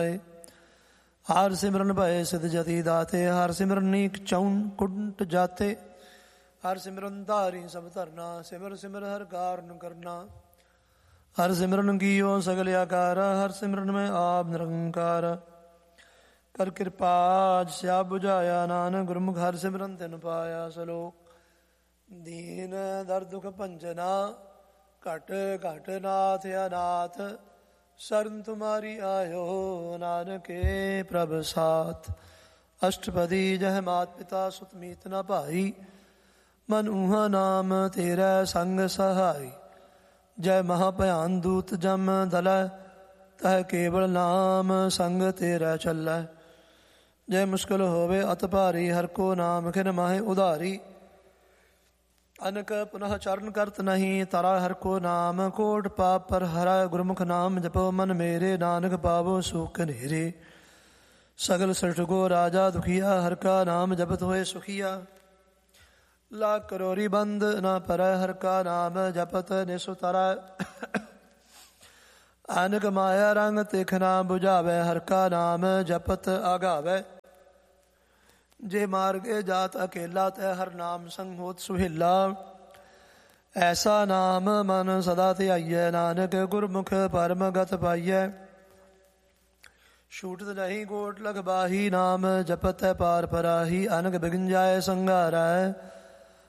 ਹਰ ਸਿਮਰਨ ਭਏ ਸਿਧ ਜਤੀ ਦਾਤੇ, ਹਰ ਸਿਮਰਨ ਨੀਕ ਚੌਣ ਕੁੰਟ ਜਾਤੇ। ਹਰ ਸਿਮਰਨ ਧਾਰੀ ਸਭ ਧਰਨਾ, ਸਿਮਰ ਸਿਮਰ ਹਰ ਕਾਰਨ ਕਰਨਾ। ਹਰ ਸਿਮਰਨ ਕੀਓ ਸਗਲ ਆਕਾਰ, ਹਰ ਸਿਮਰਨ ਮੈਂ ਆਪ ਨਿਰੰਕਾਰ। ਕਰ ਕਿਰਪਾ ਸਿਆ ਬੁਝਾਇਆ, ਨਾਨਕ ਗੁਰਮੁਖ ਹਰ ਸਿਮਰਨ ਤਿਨ ਪਾਇਆ। ਸਲੋਕ ਦੀਨ ਦਰ ਦੁਖ ਭੰਜਨਾ, ਘਟ ਘਟ ਨਾਥ ਅਨਾਥ। ਸ਼ਰਨ ਤੁਮਾਰੀ ਆਇਓ, ਨਾਨਕੇ ਪ੍ਰਭ ਸਾਥ। ਅਸ਼ਟਪਦੀ ਜਹ ਮਾਤ ਪਿਤਾ ਸੁਤ ਮੀਤ ਨ ਭਾਈ, ਮਨ ਊਹਾ ਨਾਮ ਤੇਰਾ ਸੰਗ ਸਹਾਈ। ਜੈ ਮਹਾ ਭਿਆਨ ਦੂਤ ਜਮ ਦਲੈ, ਤਹ ਕੇਵਲ ਨਾਮ ਸੰਗ ਤੇਰਾ ਚੱਲੈ। ਜੈ ਮੁਸ਼ਕਿਲ ਹੋਵੇ ਅਤ ਭਾਰੀ, ਹਰ ਕੋ ਨਾਮ ਖਿਨ ਮਾਹੇ ਉਧਾਰੀ। ਅਨਕ ਪੁਨః ਚਰਨ ਕਰਤ ਨਹੀਂ, ਤਰਾ ਹਰ ਕੋ ਨਾਮ ਕੋਟ ਪਾਪ ਪਰ ਹਰਾ। ਗੁਰਮੁਖ ਨਾਮ ਜਪੋ ਮਨ ਮੇਰੇ, ਨਾਨਕ ਪਾਵੋ ਸੁਖ ਨੇਰੇ। ਸਗਲ ਸ੍ਰਿਸ਼ਟ ਕੋ ਰਾਜਾ ਦੁਖੀਆ, ਹਰ ਕਾ ਨਾਮ ਜਪਤ ਹੋਏ ਸੁਖੀਆ। ਲੱਖ ਕਰੋੜੀ ਬੰਦ ਨਾ ਪਰੈ, ਹਰ ਕਾ ਨਾਮ ਜਪਤ ਨਿਸੁਤਰੈ। ਅਨਕ ਮਾਇਆ ਰੰਗ ਤਿਖ ਨਾ ਬੁਝਾਵੈ, ਹਰ ਕਾ ਨਾਮ ਜਪਤ ਆਗਾਵੈ। ਜੇ ਮਾਰਗੇ ਜਾਤ ਅਕੇਲਾ, ਤੈ ਹਰ ਨਾਮ ਸੰਗ ਹੋਤ ਸੁਹੇਲਾ। ਐਸਾ ਨਾਮ ਮਨ ਸਦਾ ਧਿਆਈਐ, ਨਾਨਕ ਗੁਰਮੁਖ ਪਰਮ ਗਤ ਪਾਈਐ। ਛੂਟਤ ਨਹੀਂ ਕੋਟ ਲਖ ਬਾਹੀ, ਨਾਮ ਜਪਤ ਹੈ ਪਾਰ ਪਰਾਹੀ। ਅਨਕ ਬਿਗਨ ਜਾਏ ਸੰਘਾਰੈ,